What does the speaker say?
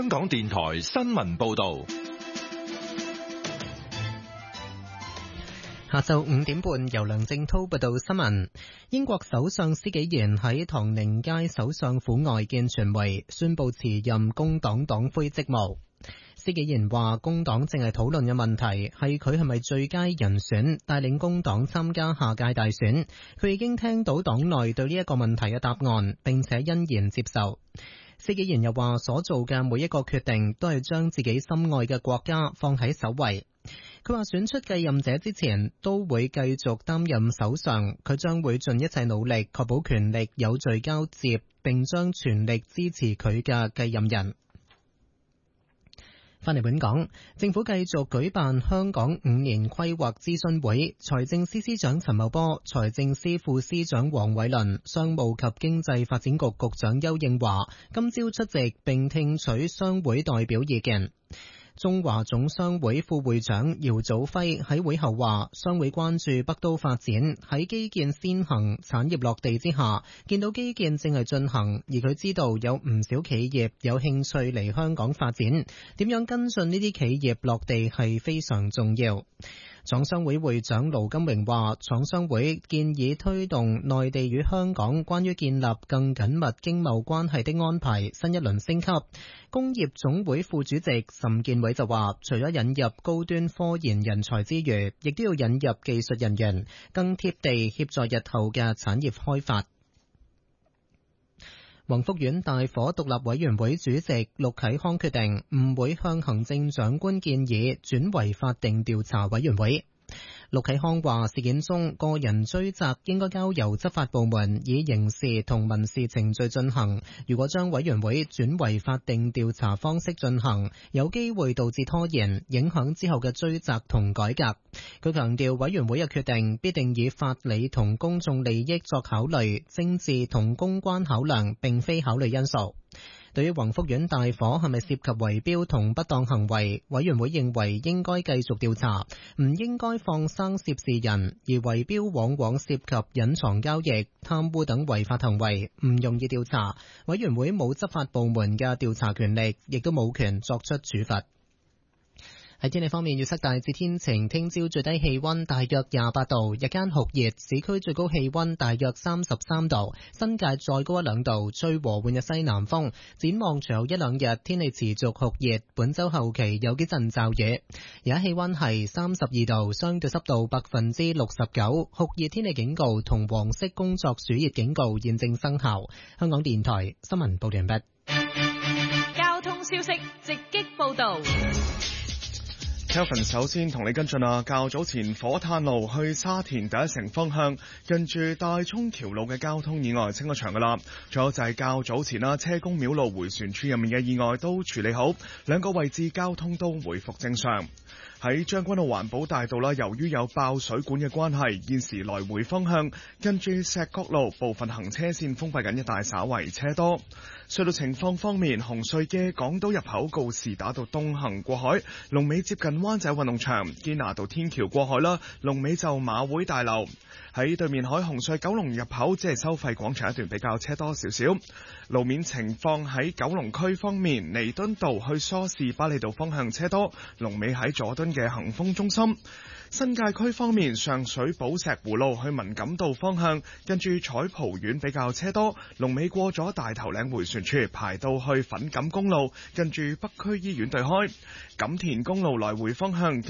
香港電台新聞報道。 下晝5點半，由梁正濤報道新聞。英國首相施紀賢喺唐寧街首相府外見傳媒，宣布辭任工黨黨魁職務。施紀賢話，工黨正係討論嘅問題係佢係咪最佳人選帶領工黨參加下屆大選。佢已經聽到黨內對呢一個問題嘅答案，並且欣然接受。施紀賢又話，所做嘅每一個決定都係將自己心愛嘅國家放喺首位。佢話選出繼任者之前都會繼續擔任首相，佢將會盡一切努力確保權力有序交接，並將全力支持佢嘅繼任人。翻嚟本港，政府繼續舉辦香港5年規劃諮詢會，財政司司長陳茂波、財政司副司長黃偉綸、商務及經濟發展局局長邱應華今朝出席並聽取商會代表意見。中華總商會副會長姚祖輝喺會後話，商會關注北都發展喺基建先行、產業落地之下，見到基建正係進行，而佢知道有唔少企業有興趣嚟香港發展，點樣跟進呢啲企業落地係非常重要。廠商會會長盧金榮話，廠商會建議推動內地與香港關於建立更緊密經貿關係的安排新一輪升級。工業總會副主席岑建偉就話，除咗引入高端科研人才之餘，亦都要引入技術人員，更貼地協助日後嘅產業開發。宏福苑大火獨立委員會主席陸啟康決定唔會向行政長官建議轉為法定調查委員會。陸啟康話，事件中個人追責應該交由執法部門以刑事同民事程序進行，如果將委員會轉為法定調查方式進行，有機會導致拖延，影響之後嘅追責同改革。佢強調，委員會嘅決定必定以法理同公眾利益作考慮，政治同公關考量並非考慮因素。對於宏福苑大火係咪涉及圍標同不當行為，委員會認為應該繼續調查，唔應該放生涉事人，而圍標往往涉及隱藏交易、貪污等違法行為，唔容易調查。委員會冇執法部門嘅調查權力，亦都冇權作出處罰。喺天氣方面，預測大致天晴，聽朝最低氣溫大約28度，日間酷熱，市區最高氣溫大約33度，新界再高1-2度，吹和緩嘅西南風。展望隨後1-2日，天氣持續酷熱，本周後期有幾陣驟雨。而家氣溫係32度，相對濕度69%，酷熱天氣警告同黃色工作暑熱警告現正生效。香港電台新聞報道完畢。 交通消息直擊報道。 Kelvin 首先同你跟進啦，較早前火炭路去沙田第一城方向，近住大涌橋路嘅交通意外清咗場噶啦。仲有就係較早前啦，車公廟路迴旋處入面嘅意外都處理好，兩個位置交通都回復正常。喺將軍澳環保大道啦，由於有爆水管嘅關係，現時來回方向跟住石角路部分行車線封閉緊一帶，稍為車多。隧道情況方面，紅隧嘅港島入口告士打道東行過海，龍尾接近灣仔運動場；堅拿道天橋過海啦，龍尾就馬會大樓。喺對面海紅隧九龍入口，即係收費廣場一段比較車多少少。路面情況喺九龍區方面，彌敦道去梳士巴利道方向車多，龍尾喺佐敦嘅恒豐中心。新界區方面，上水寶石湖路去文錦道方向，跟住彩蒲苑比較車多，龍尾過咗大頭嶺迴旋處，排到去粉錦公路，跟住北區醫院對開。錦田公路來回方向。